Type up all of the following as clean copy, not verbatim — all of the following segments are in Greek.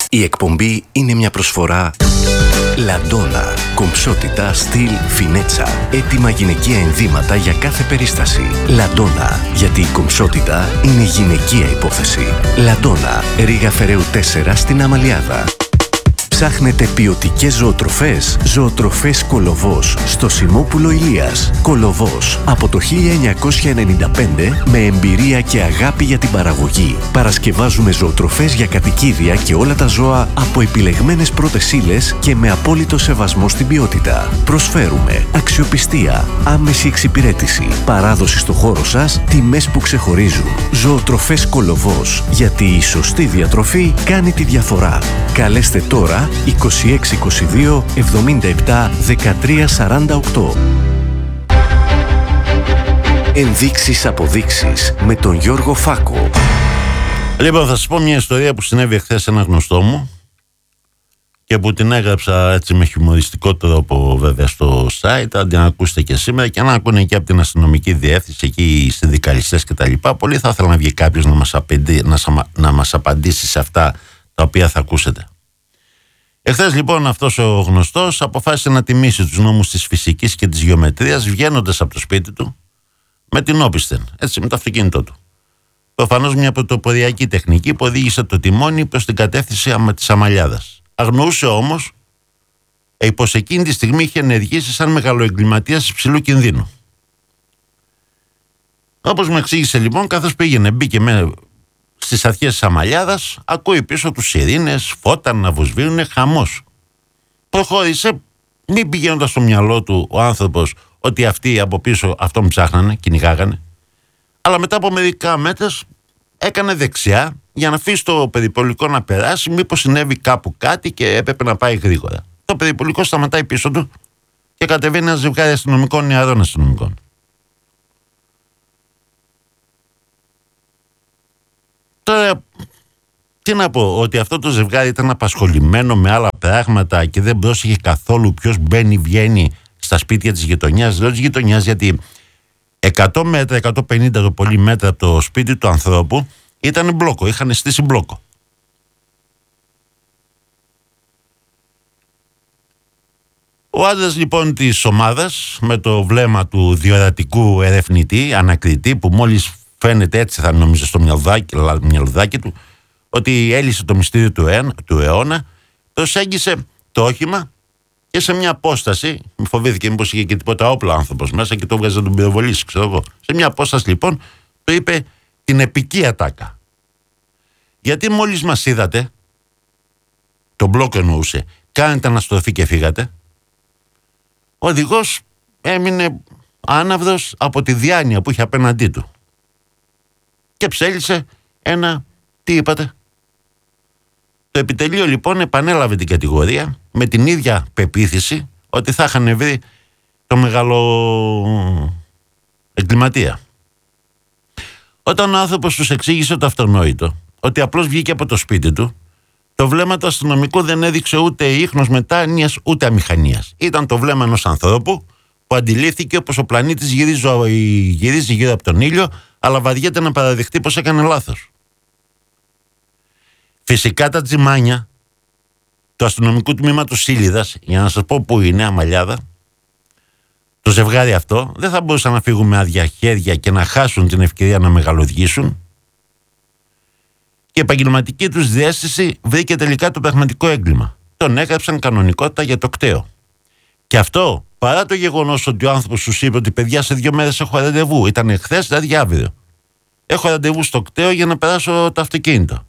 Η εκπομπή είναι μια προσφορά Λαντόνα. Κομψότητα, στυλ, φινέτσα. Έτοιμα γυναικεία ενδύματα για κάθε περίσταση. Λαντόνα. Γιατί η κομψότητα είναι γυναικεία υπόθεση. Λαντόνα. Ρήγα Φεραίου 4 στην Αμαλιάδα. Ψάχνετε ποιοτικές ζωοτροφές? Ζωοτροφές Κολοβός στο Σιμόπουλο Ηλίας. Κολοβός από το 1995 με εμπειρία και αγάπη για την παραγωγή. Παρασκευάζουμε ζωοτροφές για κατοικίδια και όλα τα ζώα από επιλεγμένες πρώτες ύλες και με απόλυτο σεβασμό στην ποιότητα. Προσφέρουμε αξιοπιστία, άμεση εξυπηρέτηση, παράδοση στο χώρο σας, τιμές που ξεχωρίζουν. Ζωοτροφές Κολοβός. Γιατί η σωστή διατροφή κάνει τη διαφορά. Καλέστε τώρα 2622 77 13 48. Ενδείξεις αποδείξεις με τον Γιώργο Φάκο. Λοιπόν, θα σας πω μια ιστορία που συνέβη εχθές σε ένα γνωστό μου και που την έγραψα έτσι με χιουμοριστικό τρόπο βέβαια στο site. Αν την ακούσετε και σήμερα και να ακούνε και από την αστυνομική διεύθυνση, εκεί οι συνδικαλιστές και τα λοιπά. Πολύ θα ήθελα να βγει κάποιος να μας απαντήσει σε αυτά τα οποία θα ακούσετε. Εχθές λοιπόν αυτός ο γνωστός αποφάσισε να τιμήσει τους νόμους της φυσικής και της γεωμετρίας βγαίνοντας από το σπίτι του με την όπισθεν, έτσι, με το αυτοκίνητό του. Προφανώς μια πρωτοποριακή τεχνική που οδήγησε το τιμόνι προς την κατεύθυνση της Αμαλιάδας. Αγνοούσε όμως πως εκείνη τη στιγμή είχε ενεργήσει σαν μεγαλοεγκληματίας υψηλού κινδύνου. Όπως μου εξήγησε λοιπόν, καθώς μπήκε στις αρχές της Αμαλιάδας, ακούει πίσω τους σιρήνες, φώτα να βουσβήνουν, χαμός. Προχώρησε, μη πηγαίνοντας στο μυαλό του ο άνθρωπος ότι αυτοί από πίσω αυτόν ψάχνανε, κυνηγάγανε. Αλλά μετά από μερικά μέτρα έκανε δεξιά για να αφήσει το περιπολικό να περάσει, μήπως συνέβη κάπου κάτι και έπρεπε να πάει γρήγορα. Το περιπολικό σταματάει πίσω του και κατεβαίνει ένα ζευγάρι αστυνομικών, νεαρών αστυνομικών. Τώρα, τι να πω, ότι αυτό το ζευγάρι ήταν απασχολημένο με άλλα πράγματα και δεν πρόσεχε καθόλου ποιος μπαίνει, βγαίνει στα σπίτια της γειτονιάς. Λέω της γειτονιάς γιατί 100 μέτρα, 150 το πολύ μέτρα από το σπίτι του ανθρώπου ήταν μπλόκο, είχαν στήσει μπλόκο. Ο άντρας λοιπόν της ομάδας με το βλέμμα του διορατικού ερευνητή, ανακριτή, που μόλις φαίνεται, έτσι θα νόμιζε στο μυαλουδάκι του, ότι έλυσε το μυστήριο του αιώνα, προσέγγισε το όχημα και σε μια απόσταση, με φοβήθηκε μήπως είχε και τίποτα όπλα άνθρωπος μέσα και το έβγαζε να τον πυροβολήσει, ξέρω εγώ. Σε μια απόσταση λοιπόν του είπε την επική ατάκα. Γιατί μόλις μας είδατε, τον μπλόκο εννοούσε, κάνετε αναστροφή και φύγατε. Ο οδηγός έμεινε άναυδος από τη διάνοια που είχε απέναντί του. Και ψέλισε ένα, τι είπατε? Το επιτελείο λοιπόν επανέλαβε την κατηγορία με την ίδια πεποίθηση ότι θα είχαν βρει το μεγάλο εγκληματία. Όταν ο άνθρωπος τους εξήγησε το αυτονόητο, ότι απλώς βγήκε από το σπίτι του, το βλέμμα του αστυνομικού δεν έδειξε ούτε ίχνος μετάνοιας ούτε αμηχανίας. Ήταν το βλέμμα ενός ανθρώπου που αντιλήφθηκε πως ο πλανήτης γυρίζει γύρω από τον ήλιο, αλλά βαριέται να παραδεχτεί πως έκανε λάθος. Φυσικά τα τζιμάνια του αστυνομικού τμήματος Σύλλιδας, για να σας πω που είναι, Αμαλιάδα, το ζευγάρι αυτό δεν θα μπορούσαν να φύγουν με άδεια χέρια και να χάσουν την ευκαιρία να μεγαλοδιήσουν. Και η επαγγελματική τους διέστηση βρήκε τελικά το πραγματικό έγκλημα. Τον έγραψαν κανονικότητα για το κταίο. Και αυτό παρά το γεγονός ότι ο άνθρωπος τους είπε ότι παιδιά σε 2 μέρες έχω ραντεβού. Ήταν χθες, δηλαδή αύριο. Έχω ραντεβού στο κταίο για να περάσω το αυτοκίνητο.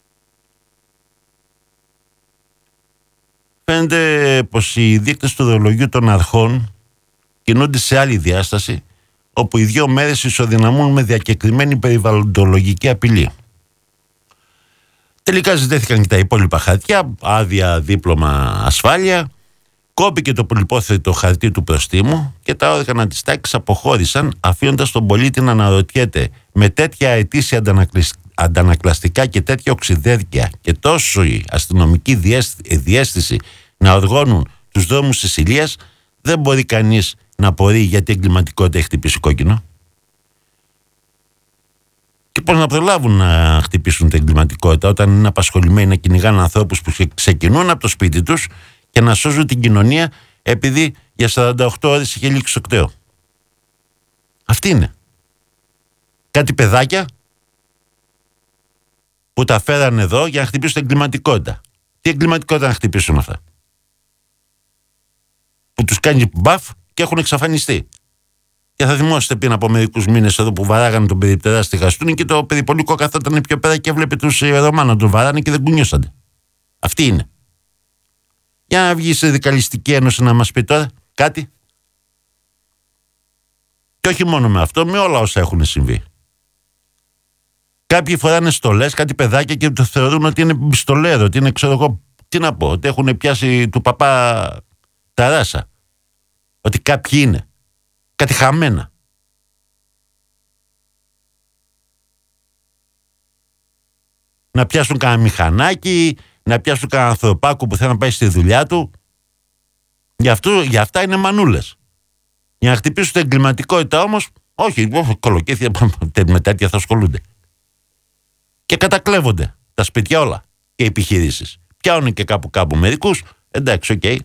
Φαίνεται πως οι δείκτες του ορολογιού των αρχών κινούνται σε άλλη διάσταση, όπου οι 2 μέρες ισοδυναμούν με διακεκριμένη περιβαλλοντολογική απειλή. Τελικά ζητήθηκαν και τα υπόλοιπα χαρτιά, άδεια, δίπλωμα, ασφάλεια. Κόπηκε το πολυπόθετο χαρτί του προστίμου και τα όργανα της τάξης αποχώρησαν, αφήνοντας τον πολίτη να αναρωτιέται με τέτοια αιτήσια αντανακλαστικά και τέτοια οξυδέρκεια και τόσο η αστυνομική διέστηση να οργώνουν τους δρόμους της Ηλίας, δεν μπορεί κανείς να απορεί γιατί η εγκληματικότητα έχει χτυπήσει κόκκινο. Και πώς να προλάβουν να χτυπήσουν την εγκληματικότητα όταν είναι απασχολημένοι να κυνηγάνε ανθρώπους που ξεκινούν από το σπίτι τους και να σώζουν την κοινωνία επειδή για 48 ώρες είχε λήξει το κτέο. Αυτή είναι. Κάτι παιδάκια που τα φέρανε εδώ για να χτυπήσουν την εγκληματικότητα. Τι εγκληματικότητα να χτυπήσουν αυτά? Που τους κάνει μπαφ και έχουν εξαφανιστεί. Και θα θυμόσαστε πριν από μερικούς μήνες εδώ που βαράγανε τον περιπτερά στη Γαστούνη και το περιπολικό καθόταν πιο πέρα και έβλεπε τους Ρωμά να τον βαράνε και δεν κουνιώσανε. Αυτή είναι. Για να βγει σε δικαλιστική ένωση να μας πει τώρα κάτι. Και όχι μόνο με αυτό, με όλα όσα έχουν συμβεί. Κάποιοι φοράνε στολές, κάτι παιδάκια και το θεωρούν ότι είναι πιστολέρο, ότι είναι, ξέρω εγώ, τι να πω, ότι έχουν πιάσει του παπά ταράσα. Ότι κάποιοι είναι. Κάτι χαμένα. Να πιάσουν κανένα μηχανάκι, να πιάσουν κανένα ανθρωπάκο που θέλει να πάει στη δουλειά του. Για αυτά είναι μανούλες. Για να χτυπήσουν την εγκληματικότητα όμως, όχι, κολοκύθια με τέτοια θα ασχολούνται. Και κατακλέβονται τα σπίτια όλα και οι επιχειρήσεις. Πιάνουν και κάπου μερικούς, εντάξει, οκ.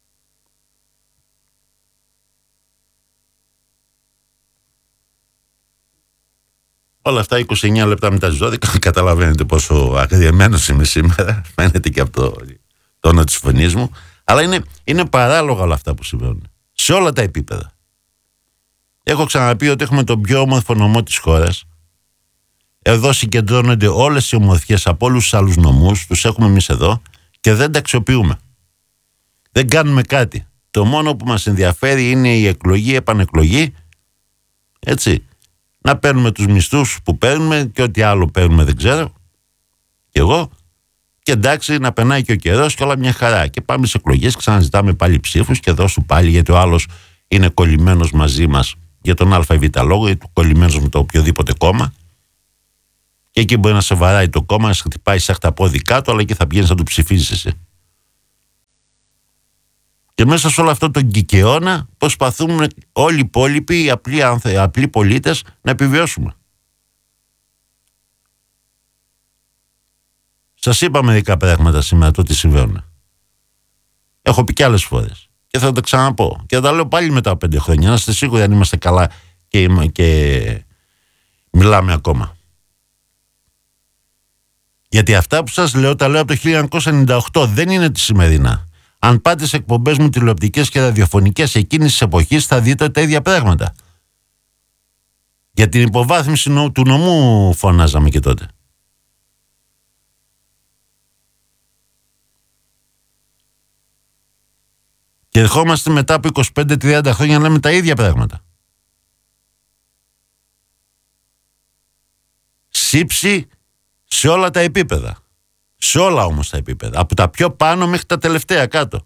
Όλα αυτά 29 λεπτά μετά τις 12, καταλαβαίνετε πόσο αγριεμένος είμαι σήμερα, φαίνεται και από το τόνο της φωνής μου, αλλά είναι παράλογα όλα αυτά που συμβαίνουν, σε όλα τα επίπεδα. Έχω ξαναπεί ότι έχουμε τον πιο όμορφο νομό της χώρας. Εδώ συγκεντρώνονται όλες οι ομορφιές από όλους τους άλλους νομούς, τους έχουμε εμείς εδώ και δεν τα αξιοποιούμε. Δεν κάνουμε κάτι. Το μόνο που μας ενδιαφέρει είναι η εκλογή, η επανεκλογή, έτσι. Να παίρνουμε τους μισθούς που παίρνουμε και ό,τι άλλο παίρνουμε δεν ξέρω. Και εγώ. Και εντάξει, να περνάει και ο καιρός και όλα μια χαρά. Και πάμε σε εκλογές, ξαναζητάμε πάλι ψήφους και δώσου πάλι, γιατί ο άλλος είναι κολλημένος μαζί μας για τον ΑΒ λόγο, ή κολλημένος με το οποιοδήποτε κόμμα. Και εκεί μπορεί να σε βαράει το κόμμα, να σε χτυπάει σαν χταπόδι κάτω, αλλά εκεί θα πηγαίνεις να του ψηφίζεις εσύ. Και μέσα σε όλο αυτό τον κικαιώνα προσπαθούμε όλοι οι υπόλοιποι, οι απλοί πολίτες, να επιβιώσουμε. Σας είπα μερικά πράγματα σήμερα το τι συμβαίνουν. Έχω πει κι άλλες φορές και θα τα ξαναπώ. Και θα τα λέω πάλι μετά από 5 χρόνια. Να είστε σίγουροι αν είμαστε καλά και μιλάμε ακόμα. Γιατί αυτά που σας λέω τα λέω από το 1998, δεν είναι τη σημερινά. Αν πάτε σε εκπομπές μου τηλεοπτικές και ραδιοφωνικές εκείνης της εποχής θα δείτε τα ίδια πράγματα. Για την υποβάθμιση του νομού φωνάζαμε και τότε. Και ερχόμαστε μετά από 25-30 χρόνια να λέμε τα ίδια πράγματα. Σύψη σε όλα τα επίπεδα. Σε όλα όμως τα επίπεδα. Από τα πιο πάνω μέχρι τα τελευταία κάτω.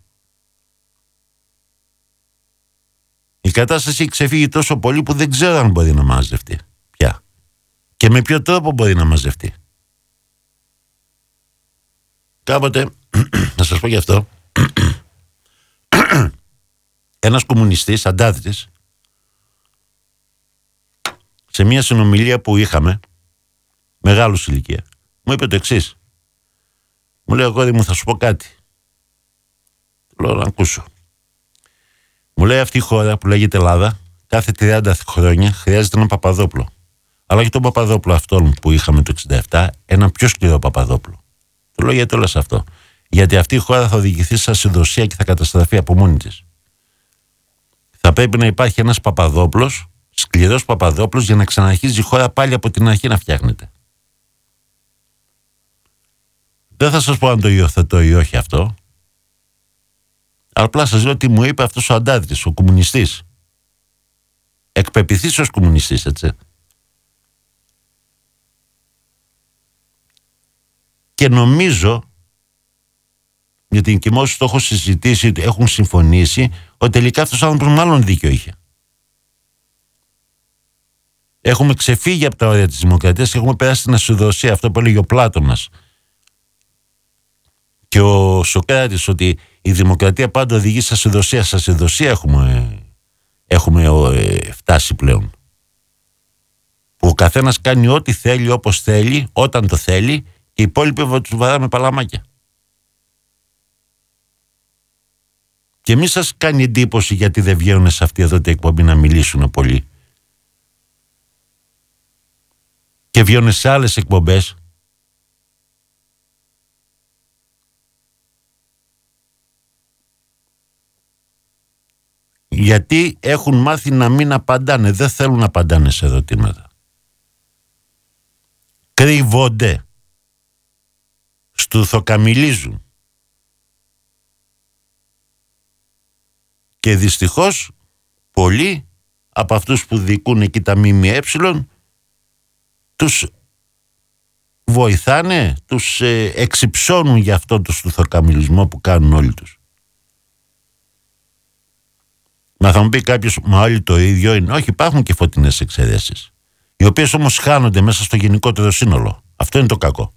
Η κατάσταση έχει ξεφύγει τόσο πολύ που δεν ξέρω αν μπορεί να μαζευτεί πια. Και με ποιο τρόπο μπορεί να μαζευτεί. Κάποτε, να σας πω γι' αυτό, ένας κομμουνιστής, αντάρτης, σε μια συνομιλία που είχαμε, μεγάλους ηλικία, μου είπε το εξής. Μου λέει, αγόρι μου, θα σου πω κάτι. Του λέω, να ακούσω. Μου λέει, αυτή η χώρα που λέγεται Ελλάδα, κάθε 30 χρόνια χρειάζεται έναν Παπαδόπουλο. Αλλά όχι τον Παπαδόπουλο αυτόν που είχαμε το 67, έναν πιο σκληρό Παπαδόπουλο. Του λέω, γιατί το λες αυτό? Γιατί αυτή η χώρα θα οδηγηθεί σε ασυδοσία και θα καταστραφεί από μόνη της. Θα πρέπει να υπάρχει ένας Παπαδόπουλος, σκληρός Παπαδόπουλος, για να ξαναρχίζει η χώρα πάλι από την αρχή να φτιάχνεται. Δεν θα σας πω αν το υιοθετώ ή όχι αυτό. Απλά σας λέω τι μου είπε αυτός ο αντάρτης, ο κομμουνιστής. Εκπεποιθής ως κομμουνιστής, έτσι. Και νομίζω, γιατί και μόλις το έχω συζητήσει, έχουν συμφωνήσει, ότι τελικά αυτός ο άνθρωπος μάλλον δίκιο είχε. Έχουμε ξεφύγει από τα όρια της δημοκρατίας και έχουμε περάσει στην ασυδοσία, αυτό που έλεγε ο Πλάτωνας και ο Σοκράτης, ότι η δημοκρατία πάντα οδηγεί σε ασυδοσία. Σε ασυδοσία έχουμε φτάσει πλέον. Που ο καθένας κάνει ό,τι θέλει, όπως θέλει, όταν το θέλει, και οι υπόλοιποι τους βαράμε παλαμάκια. Και μη σας κάνει εντύπωση γιατί δεν βγαίνουν σε αυτή εδώ την εκπομπή να μιλήσουν πολύ. Και βγαίνουν σε άλλες εκπομπές. Γιατί έχουν μάθει να μην απαντάνε. Δεν θέλουν να απαντάνε σε ερωτήματα. Κρύβονται. Στουθοκαμιλίζουν. Και δυστυχώς πολλοί από αυτούς που δικούν εκεί τα ΜΜΕ τους βοηθάνε, τους εξυψώνουν για αυτό το στουθοκαμιλισμό που κάνουν όλοι τους. Μα θα μου πει κάποιος, μα όλοι το ίδιο είναι. Όχι, υπάρχουν και φωτεινές εξαιρέσεις, οι οποίες όμως χάνονται μέσα στο γενικότερο σύνολο. Αυτό είναι το κακό.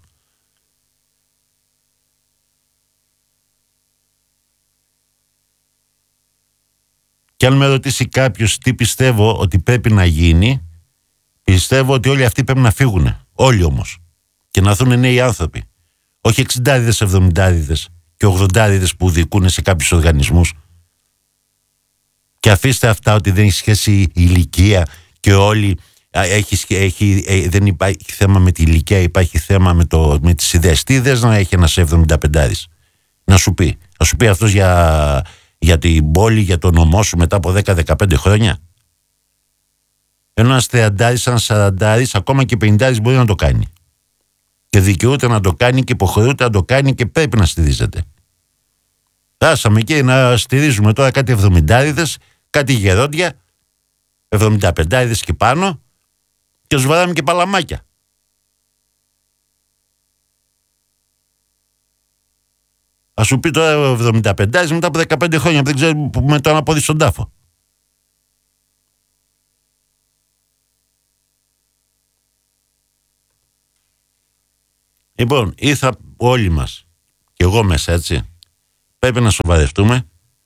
Και αν με ρωτήσει κάποιος τι πιστεύω ότι πρέπει να γίνει, πιστεύω ότι όλοι αυτοί πρέπει να φύγουν. Όλοι όμως. Και να έρθουν νέοι άνθρωποι. Όχι 60-70 και 80 που δικούν σε κάποιους οργανισμούς. Και αφήστε αυτά ότι δεν έχει σχέση η ηλικία και όλοι δεν υπάρχει θέμα με τη ηλικία, υπάρχει θέμα με τις ιδέες. Τι ιδέες να έχει ένας 75? Να σου πει. Να σου πει αυτός για την πόλη, για το νομό σου μετά από 10-15 χρόνια. Ενώ ένας 30, ένας 40, ακόμα και 50 μπορεί να το κάνει. Και δικαιούται να το κάνει και υποχρεούται να το κάνει και πρέπει να στηρίζεται. Φτάσαμε εκεί να στηρίζουμε τώρα κάτι 70, κάτι γερόντια, 75 και πάνω, και τους βαράμε και παλαμάκια. Ας σου πει τώρα 75 μετά από 15 χρόνια, δεν ξέρω με το αναπόδι στον τάφο. Λοιπόν, ήρθα όλοι μας, και εγώ μέσα, έτσι, πρέπει να σοβαρευτούμε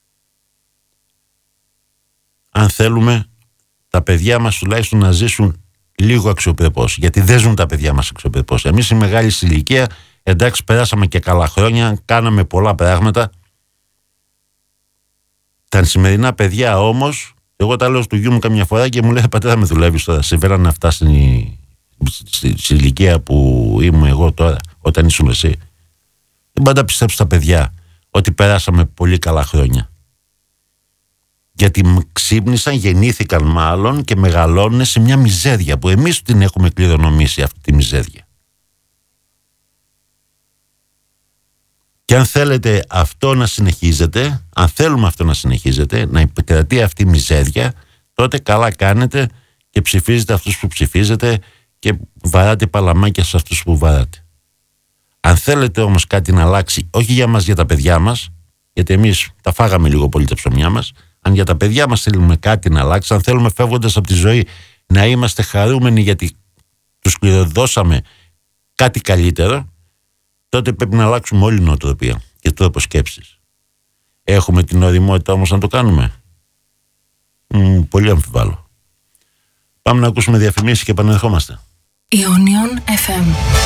αν θέλουμε τα παιδιά μας τουλάχιστον να ζήσουν λίγο αξιοπρεπώς. Γιατί δεν ζουν τα παιδιά μας αξιοπρεπώς. Εμείς η μεγάλη ηλικία, εντάξει, περάσαμε και καλά χρόνια, κάναμε πολλά πράγματα. Τα σημερινά παιδιά όμως, εγώ τα λέω στο γιου μου καμιά φορά και μου λέει, πατέρα, με δουλεύεις τώρα? Συμβαίνανε αυτά στην ηλικία που ήμουν εγώ τώρα, όταν ήσουν εσύ? Δεν πάντα πιστέψω στα παιδιά ότι περάσαμε πολύ καλά χρόνια. Γιατί ξύπνησαν, γεννήθηκαν μάλλον και μεγαλώνουν σε μια μιζέρια που εμείς την έχουμε κληρονομήσει, αυτή τη μιζέρια. Και αν θέλετε αυτό να συνεχίζεται, αν θέλουμε αυτό να συνεχίζεται, να επικρατεί αυτή η μιζέρια, τότε καλά κάνετε και ψηφίζετε αυτούς που ψηφίζετε και βαράτε παλαμάκια σε αυτούς που βαράτε. Αν θέλετε όμως κάτι να αλλάξει, όχι για μας, για τα παιδιά μας, γιατί εμείς τα φάγαμε λίγο πολύ τα ψωμιά μας, αν για τα παιδιά μας θέλουμε κάτι να αλλάξει, αν θέλουμε φεύγοντας από τη ζωή να είμαστε χαρούμενοι γιατί τους κληροδώσαμε κάτι καλύτερο, τότε πρέπει να αλλάξουμε όλη την νοοτροπία και τρόπο σκέψης. Έχουμε την ωριμότητα όμως να το κάνουμε? Πολύ αμφιβάλλω. Πάμε να ακούσουμε διαφημίσεις και επανερχόμαστε. Ionion FM.